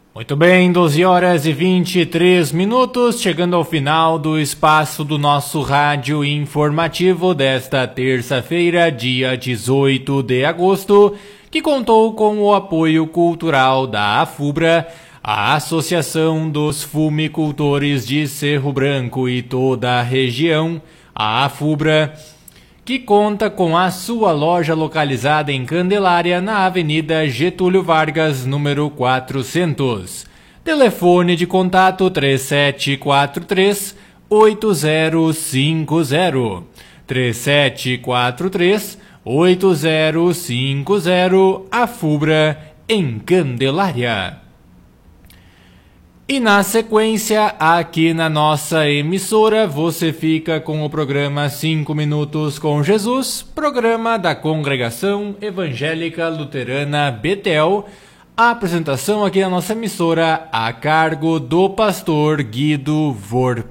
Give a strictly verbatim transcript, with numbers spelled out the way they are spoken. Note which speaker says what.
Speaker 1: Muito bem, doze horas e vinte e três minutos, chegando ao final do espaço do nosso rádio informativo desta terça-feira, dia dezoito de agosto, que contou com o apoio cultural da AFUBRA, a Associação dos Fumicultores de Cerro Branco e toda a região, a AFUBRA, que conta com a sua loja localizada em Candelária, na Avenida Getúlio Vargas, número quatrocentos. Telefone de contato três sete quatro três, oito zero cinco zero. três sete quatro três, oito zero cinco zero, AFUBRA, em Candelária. E na sequência, aqui na nossa emissora, você fica com o programa cinco Minutos com Jesus, programa da Congregação Evangélica Luterana Betel. A apresentação aqui na nossa emissora a cargo do pastor Guido Vorp.